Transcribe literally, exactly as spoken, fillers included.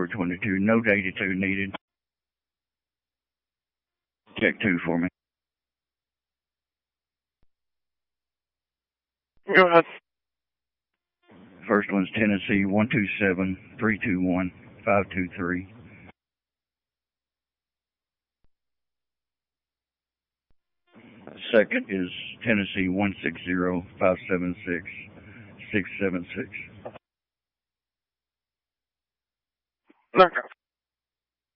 over twenty-two. Note eighty-two needed. Check two for me. Go ahead. First one's Tennessee one two seven, three two one, five two three. Second is Tennessee one six zero, five seven six, six seven six. Okay.